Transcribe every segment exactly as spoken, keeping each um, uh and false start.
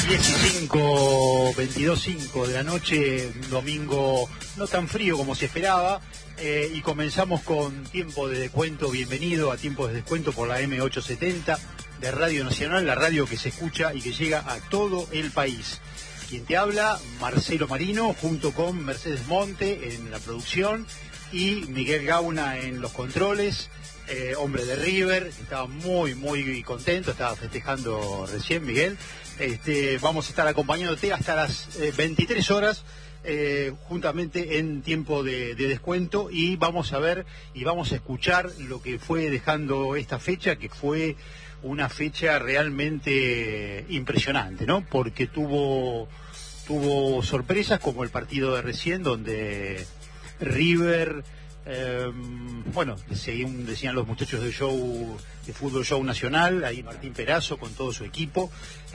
diez y cinco, veintidós cinco de la noche, un domingo no tan frío como se esperaba, eh, y comenzamos con Tiempo de Descuento. Bienvenido a Tiempo de Descuento por la eme ochocientos setenta de Radio Nacional, la radio que se escucha y que llega a todo el país. Quien te habla, Marcelo Marino, junto con Mercedes Monte en la producción y Miguel Gauna en los controles. Eh, hombre de River, estaba muy muy contento, estaba festejando recién, Miguel. Este, vamos a estar acompañándote hasta las eh, veintitrés horas, eh, juntamente en Tiempo de, de Descuento, y vamos a ver y vamos a escuchar lo que fue dejando esta fecha, que fue una fecha realmente impresionante, ¿no? Porque tuvo tuvo sorpresas como el partido de recién, donde River, eh, bueno, según decían los muchachos del show, de Fútbol Show Nacional, ahí Martín Perazo con todo su equipo,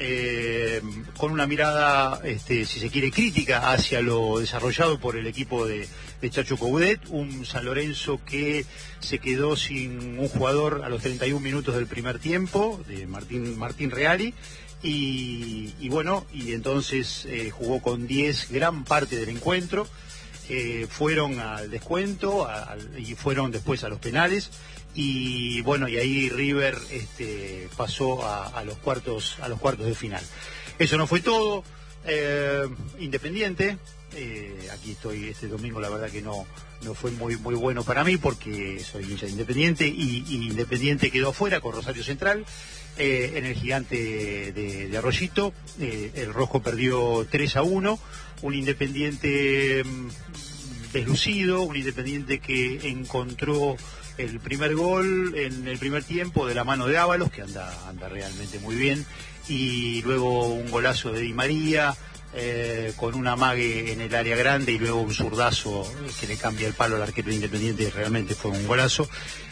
eh, con una mirada, este, si se quiere, crítica hacia lo desarrollado por el equipo de, de Chacho Coudet, un San Lorenzo que se quedó sin un jugador a los treinta y un minutos del primer tiempo, de Martín, Martín Reali, y, y bueno, y entonces eh, jugó con diez gran parte del encuentro. Eh, fueron al descuento a, a, y fueron después a los penales, y bueno, y ahí River este, pasó a, a los cuartos a los cuartos de final. Eso no fue todo. eh, Independiente, eh, aquí estoy este domingo, la verdad que no no fue muy muy bueno para mí porque soy hincha de Independiente, y, y Independiente quedó afuera con Rosario Central eh, en el Gigante de, de Arroyito. eh, el Rojo perdió tres a uno, un Independiente deslucido, un Independiente que encontró el primer gol en el primer tiempo de la mano de Ábalos, que anda anda realmente muy bien, y luego un golazo de Di María, eh, con un amague en el área grande, y luego un zurdazo que le cambia el palo al arquero de Independiente. Realmente fue un golazo,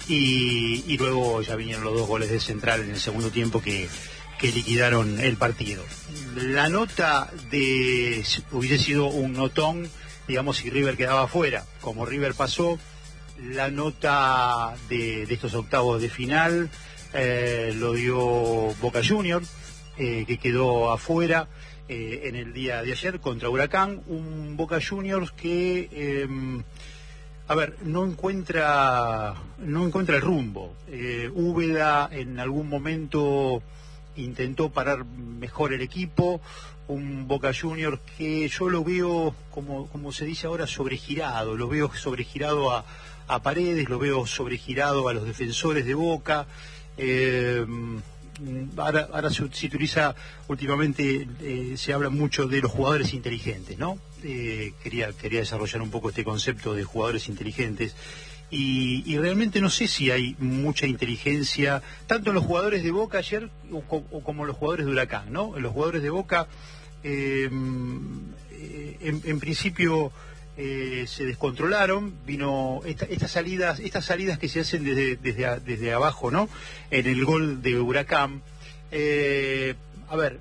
y, y luego ya vinieron los dos goles de Central en el segundo tiempo que que liquidaron el partido. La nota de hubiese sido un notón, digamos, si River quedaba afuera. Como River pasó, la nota de, de estos octavos de final eh, lo dio Boca Juniors, eh, que quedó afuera eh, en el día de ayer contra Huracán. Un Boca Juniors que, eh, a ver, no encuentra, no encuentra el rumbo. Eh, Úbeda en algún momento intentó parar mejor el equipo. Un Boca Juniors que yo lo veo, como, como se dice ahora, sobregirado. Lo veo sobregirado a, a Paredes, lo veo sobregirado a los defensores de Boca. Eh, ahora, ahora se, se utiliza últimamente, eh, se habla mucho de los jugadores inteligentes, ¿no? Eh, quería, quería desarrollar un poco este concepto de jugadores inteligentes. Y, y realmente no sé si hay mucha inteligencia, tanto en los jugadores de Boca ayer o, o como en los jugadores de Huracán, ¿no? En los jugadores de Boca, eh, en, en principio eh, se descontrolaron, vino esta, estas salidas, estas salidas que se hacen desde, desde, desde abajo, ¿no? En el gol de Huracán. Eh, a ver,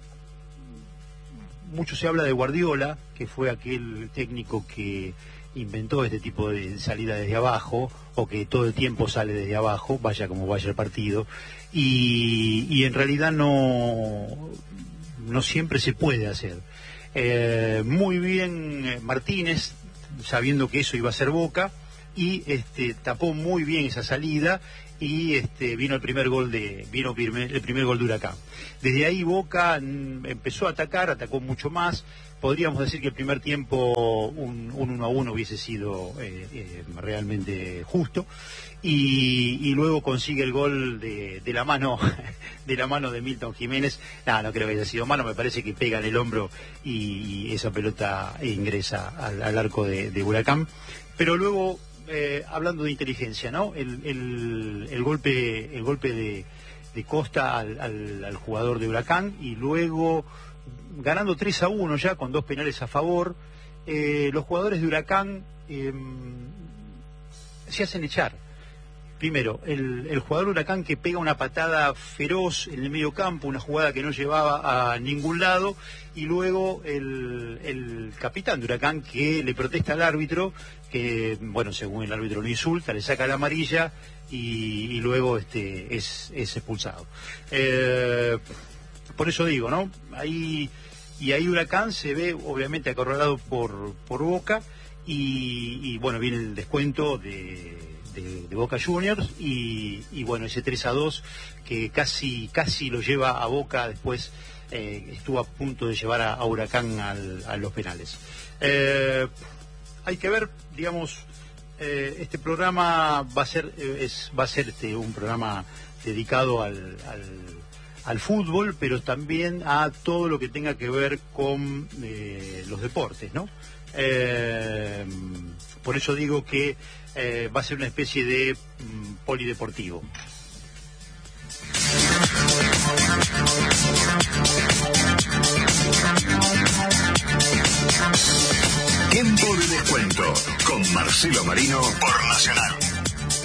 mucho se habla de Guardiola, que fue aquel técnico que inventó este tipo de salida desde abajo, o que todo el tiempo sale desde abajo, vaya como vaya el partido, y, y en realidad no, no siempre se puede hacer. Eh, muy bien eh, Martínez, sabiendo que eso iba a ser Boca, y este, tapó muy bien esa salida, y este, vino el primer gol de vino el primer gol de Huracán. Desde ahí Boca mm, empezó a atacar, atacó mucho más. Podríamos decir que el primer tiempo un, un uno a uno hubiese sido eh, eh, realmente justo, y, y luego consigue el gol de, de la mano de la mano de Milton Jiménez. No, no creo que haya sido mano, me parece que pega en el hombro y, y esa pelota ingresa al, al arco de, de Huracán. Pero luego, eh, hablando de inteligencia, ¿no? El, el, el golpe el golpe de, de Costa al, al, al jugador de Huracán, y luego ganando tres a uno ya con dos penales a favor, eh, los jugadores de Huracán eh, se hacen echar. Primero, el, el jugador de Huracán que pega una patada feroz en el medio campo, una jugada que no llevaba a ningún lado, y luego el, el capitán de Huracán que le protesta al árbitro, que, bueno, según el árbitro lo insulta, le saca la amarilla, y, y luego este es, es expulsado. Eh, por eso digo, ¿no? Ahí y ahí Huracán se ve obviamente acorralado por, por Boca, y, y bueno, viene el descuento de, de, de Boca Juniors, y, y bueno, ese tres a dos que casi, casi lo lleva a Boca, después eh, estuvo a punto de llevar a, a Huracán al, a los penales. Eh, hay que ver, digamos, eh, este programa va a ser, eh, es, va a ser este, un programa dedicado al, al, al fútbol, pero también a todo lo que tenga que ver con eh, los deportes, ¿no? Eh, por eso digo que eh, va a ser una especie de mm, polideportivo. Tiempo de descuento con Marcelo Marino por Nacional.